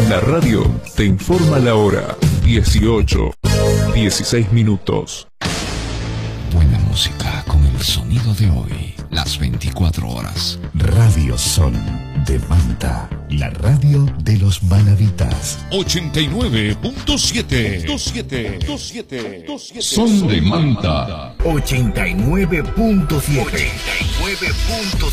La radio te informa la hora. 18:16. Buena música con el sonido de hoy. Las 24 horas. Radio Son de Manta. La radio de los manavitas. 89.7. Son de Manta. 89.7.